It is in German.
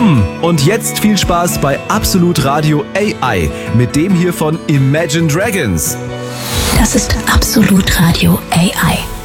willkommen. Und jetzt viel Spaß bei Absolut Radio AI mit dem hier von Imagine Dragons. Das ist Absolut Radio AI.